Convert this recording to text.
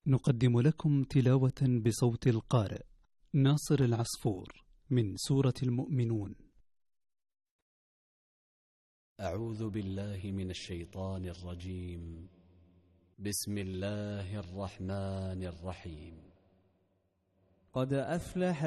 نقدم لكم تلاوة بصوت القارئ ناصر العصفور من سورة المؤمنون. أعوذ بالله من الشيطان الرجيم. بسم الله الرحمن الرحيم. قد أفلح